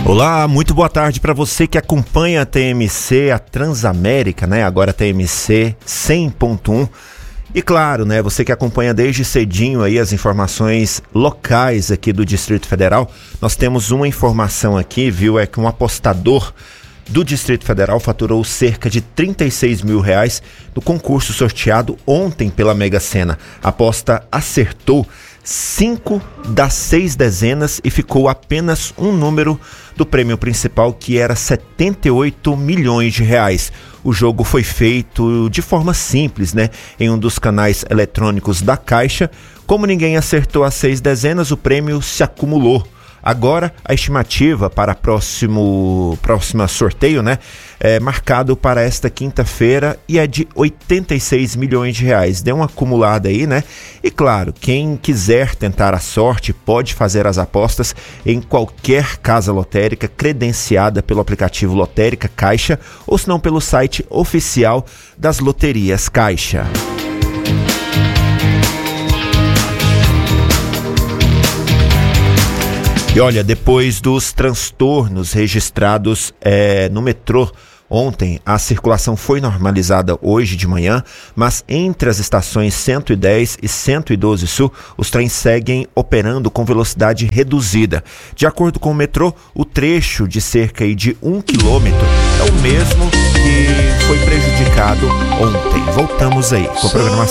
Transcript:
Olá, muito boa tarde para você que acompanha a TMC, a Transamérica, né? Agora a TMC 100.1. E claro, né, você que acompanha desde cedinho aí as informações locais aqui do Distrito Federal. Nós temos uma informação aqui, viu? É que um apostador do Distrito Federal faturou cerca de R$36 mil no concurso sorteado ontem pela Mega Sena. A aposta acertou 5 das 6 dezenas e ficou apenas um número do prêmio principal, que era R$78 milhões. O jogo foi feito de forma simples, né? Em um dos canais eletrônicos da Caixa. Como ninguém acertou as 6 dezenas, o prêmio se acumulou. Agora, a estimativa para próximo sorteio, né, é marcado para esta quinta-feira e é de R$86 milhões. Deu uma acumulada aí, né? E claro, quem quiser tentar a sorte pode fazer as apostas em qualquer casa lotérica credenciada pelo aplicativo Lotérica Caixa ou se não pelo site oficial das loterias Caixa. E olha, depois dos transtornos registrados no metrô ontem, a circulação foi normalizada hoje de manhã, mas entre as estações 110 e 112 Sul, os trens seguem operando com velocidade reduzida. De acordo com o metrô, o trecho de cerca de 1 quilômetro é o mesmo que foi prejudicado ontem. Voltamos aí com o programa